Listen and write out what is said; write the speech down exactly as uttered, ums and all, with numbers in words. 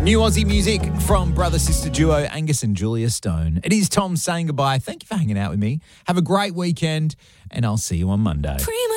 New Aussie music from brother-sister duo Angus and Julia Stone. It is Tom saying goodbye. Thank you for hanging out with me. Have a great weekend, and I'll see you on Monday. Prima